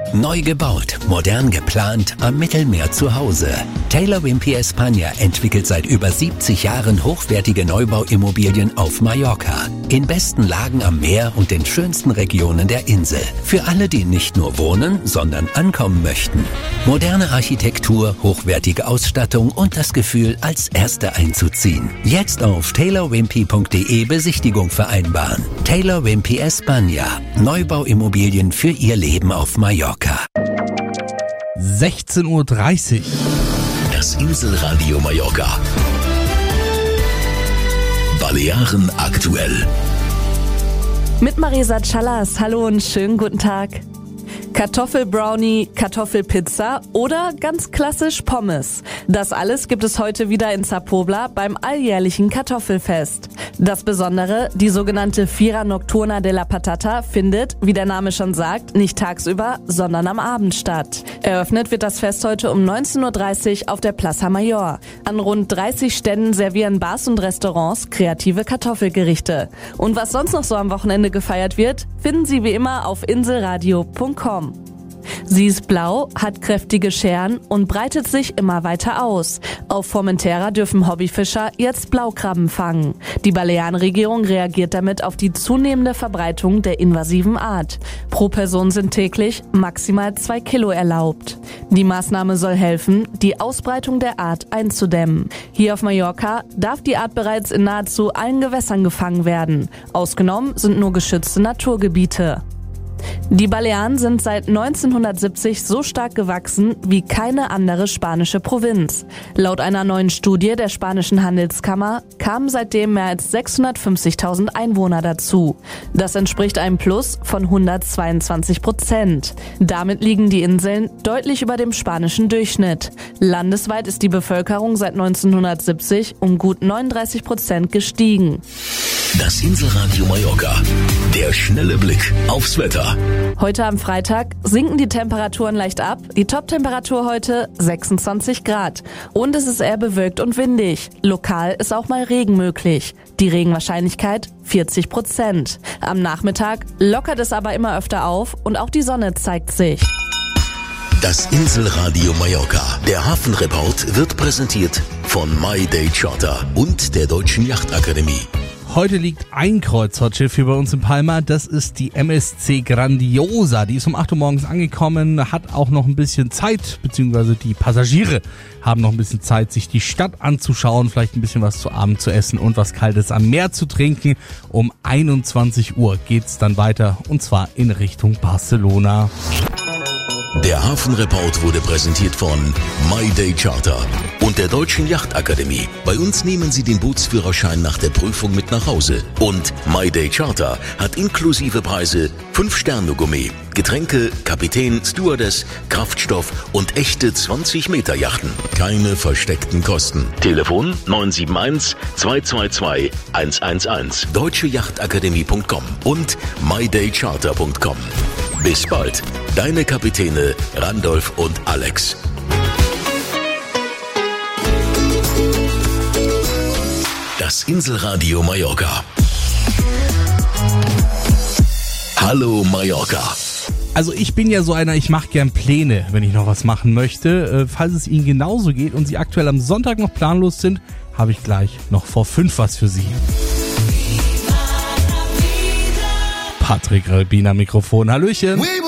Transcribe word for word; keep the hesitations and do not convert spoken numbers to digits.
Neu gebaut, modern geplant, am Mittelmeer zu Hause. Taylor Wimpey España entwickelt seit über siebzig Jahren hochwertige Neubauimmobilien auf Mallorca. In besten Lagen am Meer und den schönsten Regionen der Insel. Für alle, die nicht nur wohnen, sondern ankommen möchten. Moderne Architektur, hochwertige Ausstattung und das Gefühl, als Erste einzuziehen. Jetzt auf taylor wimpey punkt de Besichtigung vereinbaren. Taylor Wimpey España. Neubauimmobilien für Ihr Leben auf Mallorca. sechzehn Uhr dreißig. Das Inselradio Mallorca. Balearen aktuell. Mit Marisa Callas. Hallo und schönen guten Tag. Kartoffelbrownie, Kartoffelpizza oder ganz klassisch Pommes. Das alles gibt es heute wieder in Zapobla beim alljährlichen Kartoffelfest. Das Besondere, die sogenannte Fiera Nocturna de la Patata findet, wie der Name schon sagt, nicht tagsüber, sondern am Abend statt. Eröffnet wird das Fest heute um neunzehn Uhr dreißig auf der Plaza Mayor. An rund dreißig Ständen servieren Bars und Restaurants kreative Kartoffelgerichte. Und was sonst noch so am Wochenende gefeiert wird, finden Sie wie immer auf inselradio punkt com. Sie ist blau, hat kräftige Scheren und breitet sich immer weiter aus. Auf Formentera dürfen Hobbyfischer jetzt Blaukrabben fangen. Die Balearenregierung reagiert damit auf die zunehmende Verbreitung der invasiven Art. Pro Person sind täglich maximal zwei Kilo erlaubt. Die Maßnahme soll helfen, die Ausbreitung der Art einzudämmen. Hier auf Mallorca darf die Art bereits in nahezu allen Gewässern gefangen werden. Ausgenommen sind nur geschützte Naturgebiete. Die Balearen sind seit neunzehnhundertsiebzig so stark gewachsen wie keine andere spanische Provinz. Laut einer neuen Studie der spanischen Handelskammer kamen seitdem mehr als sechshundertfünfzigtausend Einwohner dazu. Das entspricht einem Plus von hundertzweiundzwanzig Prozent. Damit liegen die Inseln deutlich über dem spanischen Durchschnitt. Landesweit ist die Bevölkerung seit neunzehnhundertsiebzig um gut neununddreißig Prozent gestiegen. Das Inselradio Mallorca. Der schnelle Blick aufs Wetter. Heute am Freitag sinken die Temperaturen leicht ab. Die Toptemperatur heute sechsundzwanzig Grad. Und es ist eher bewölkt und windig. Lokal ist auch mal Regen möglich. Die Regenwahrscheinlichkeit vierzig Prozent. Am Nachmittag lockert es aber immer öfter auf und auch die Sonne zeigt sich. Das Inselradio Mallorca. Der Hafenreport wird präsentiert von My Day Charter und der Deutschen Yachtakademie. Heute liegt ein Kreuzfahrtschiff hier bei uns in Palma. Das ist die M S C Grandiosa. Die ist um acht Uhr morgens angekommen, hat auch noch ein bisschen Zeit, beziehungsweise die Passagiere haben noch ein bisschen Zeit, sich die Stadt anzuschauen, vielleicht ein bisschen was zu Abend zu essen und was Kaltes am Meer zu trinken. Um einundzwanzig Uhr geht's dann weiter, und zwar in Richtung Barcelona. Der Hafenreport wurde präsentiert von My Day Charter und der Deutschen Yachtakademie. Bei uns nehmen Sie den Bootsführerschein nach der Prüfung mit nach Hause. Und My Day Charter hat inklusive Preise fünf Sterne Gourmet, Getränke, Kapitän, Stewardess, Kraftstoff und echte zwanzig Meter Yachten. Keine versteckten Kosten. Telefon neun sieben eins, zwei zwei zwei, eins eins eins, deutsche yachtakademie punkt com und my day charter punkt com. Bis bald. Deine Kapitäne Randolph und Alex. Das Inselradio Mallorca. Hallo Mallorca. Also ich bin ja so einer, ich mache gern Pläne, wenn ich noch was machen möchte. Äh, falls es Ihnen genauso geht und Sie aktuell am Sonntag noch planlos sind, habe ich gleich noch vor fünf was für Sie. Patrick Ralbina Mikrofon. Hallöchen.